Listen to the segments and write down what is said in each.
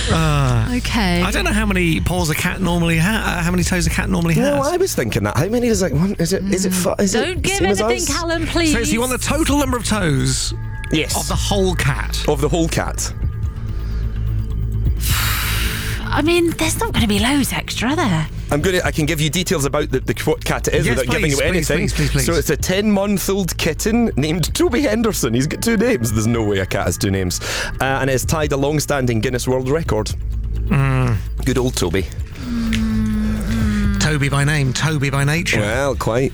Okay. I don't know how many paws a cat normally has. How many toes a cat normally has. No, I was thinking that. How many is it? Is it? Don't give anything, Callum, please. So you want the total number of toes? Yes. Of the whole cat. Of the whole cat. I mean, there's not going to be loads extra, are there? I can give you details about the what cat it is Yes, without giving you anything. Please. So it's a 10-month-old kitten named Toby Henderson. He's got 2 names. There's no way a cat has 2 names. And it's tied a long-standing Guinness World Record. Good old Toby. Toby by name, Toby by nature. Well, quite.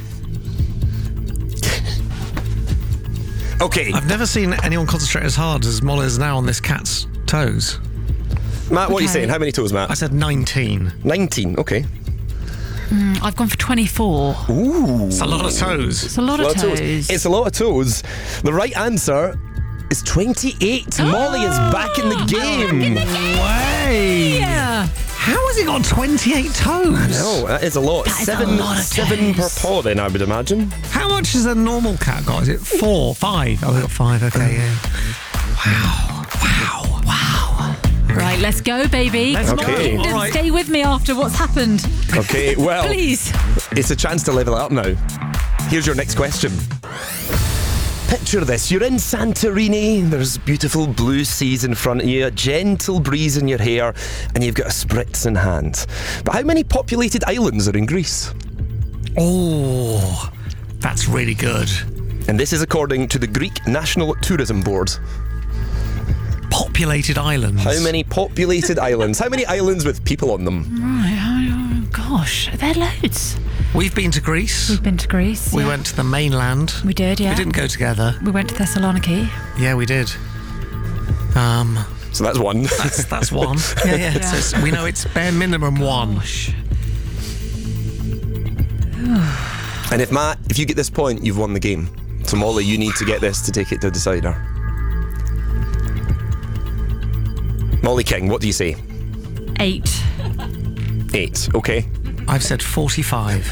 Okay. I've never seen anyone concentrate as hard as Molly is now on this cat's toes. Matt, what are you saying? How many toes, Matt? I said 19. 19, okay. I've gone for 24. Ooh. It's a lot of toes. It's a lot of toes. It's a lot of toes. The right answer is 28. Molly is back in the game. Way! Yeah. How has he got 28 toes? No, that is a lot. That is a lot of seven per toes. paw, then, I would imagine. How much has a normal cat got? Is it 4, 5? Oh, we got 5, okay, yeah. Wow. Right, let's go, baby. Let's Come on, go. Kingdom, All right. stay with me after what's happened. Okay, well, Please. it's a chance to level it up now. Here's your next question. Picture this. You're in Santorini. There's beautiful blue seas in front of you, a gentle breeze in your hair, and you've got a spritz in hand. But how many populated islands are in Greece? Oh, that's really good. And this is according to the Greek National Tourism Board. Populated islands. How many populated islands? How many islands with people on them? Right, oh gosh, there are loads. We've been to Greece. We've been to Greece. We yeah. went to the mainland. We did, yeah. We didn't go together. We went to Thessaloniki. Yeah, we did. So that's one. That's one. Yeah. So we know it's bare minimum 1. And if you get this point, you've won the game. So Molly, you need to get this to take it to the decider. Molly King, what do you say? 8. 8, okay. I've said 45.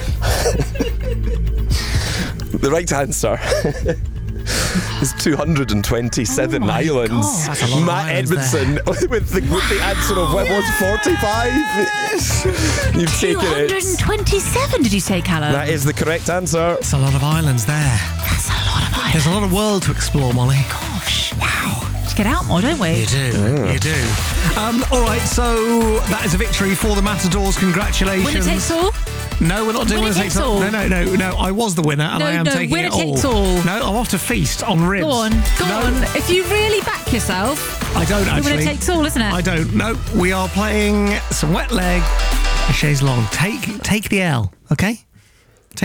The right answer is 227 islands. God. That's a lot of Matt islands Edmondson with the answer of what was 45. You've taken it. 227, did you say, Callum? That is the correct answer. It's a lot of islands there. That's a lot of islands. There's a lot of world to explore, Molly. Gosh. Wow. Let's get out more, don't we? You do. All right, so that is a victory for the Matadors. Congratulations. Winner takes all? No, we're not doing Winner takes all. No. I was the winner, and I am taking winner it all. takes all. No, I'm off to feast on ribs. Go on. If you really back yourself, I don't the actually. winner takes all, isn't it? I don't. No, we are playing some wet leg, a chaise long. Take the L, okay?